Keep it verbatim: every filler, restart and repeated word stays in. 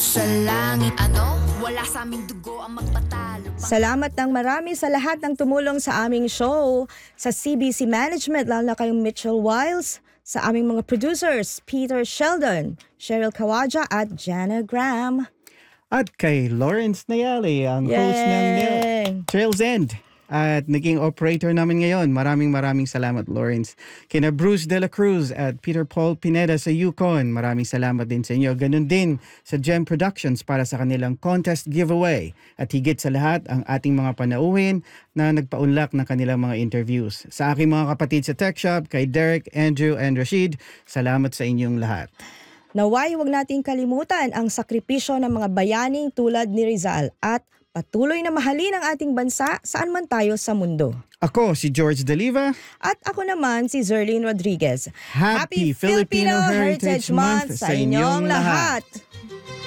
sa langit. Ano? Wala sa aming dugo ang magpatalo. Salamat ng marami sa lahat ng tumulong sa aming show. Sa C B C Management, lalo na kayong Mitchell Wiles. Sa aming mga producers, Peter Sheldon, Cheryl Kawaja at Jana Graham. At kay Lawrence Nayali, ang Yay! host ng Trails End. At naging operator namin ngayon. Maraming maraming salamat, Lawrence. Kina Bruce De La Cruz at Peter Paul Pineda sa Yukon. Maraming salamat din sa inyo. Ganun din sa Gem Productions para sa kanilang contest giveaway. At higit sa lahat, ang ating mga panauhin na nagpaunlak ng kanilang mga interviews. Sa aking mga kapatid sa Tech Shop, kay Derek, Andrew, and Rashid, salamat sa inyong lahat. Naway huwag nating kalimutan ang sakripisyo ng mga bayaning tulad ni Rizal at patuloy na mahalin ang ating bansa saan man tayo sa mundo. Ako si George Deliva. At ako naman si Zerlene Rodriguez. Happy Filipino Heritage Month sa inyong lahat!